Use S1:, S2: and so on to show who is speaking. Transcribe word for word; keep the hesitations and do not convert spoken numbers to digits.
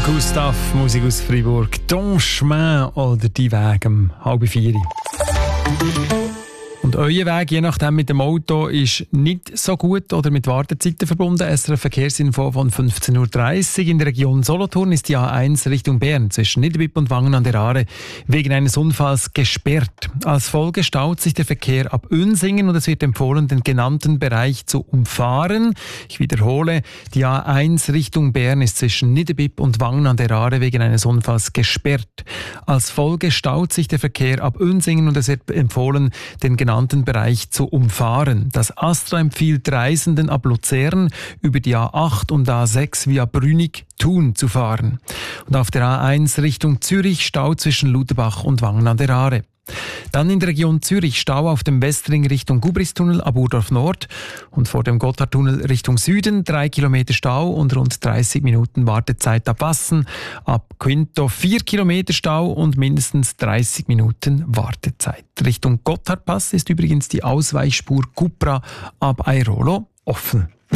S1: Gustav, Musik aus Fribourg. «Ton chemin» oder «Die Weg» um halb vier. Und euer Weg, je nachdem mit dem Auto, ist nicht so gut oder mit Wartezeiten verbunden. S R F Verkehrsinfo von fünfzehn Uhr dreißig. In der Region Solothurn ist die A eins Richtung Bern zwischen Niederbipp und Wangen an der Aare wegen eines Unfalls gesperrt. Als Folge staut sich der Verkehr ab Unsingen und es wird empfohlen, den genannten Bereich zu umfahren. Ich wiederhole, die A eins Richtung Bern ist zwischen Niederbipp und Wangen an der Aare wegen eines Unfalls gesperrt. Als Folge staut sich der Verkehr ab Unsingen und es wird empfohlen, den genannten Bereich zu umfahren. Das Astra empfiehlt Reisenden ab Luzern über die A acht und A sechs via Brünig-Thun zu fahren. Und auf der A eins Richtung Zürich Stau zwischen Lutherbach und Wangen an der Aare. Dann in der Region Zürich Stau auf dem Westring Richtung Gubristunnel ab Urdorf Nord und vor dem Gotthardtunnel Richtung Süden drei Kilometer Stau und rund dreißig Minuten Wartezeit ab Wassen. Ab Quinto vier Kilometer Stau und mindestens dreißig Minuten Wartezeit. Richtung Gotthardpass ist übrigens die Ausweichspur Cupra ab Airolo offen.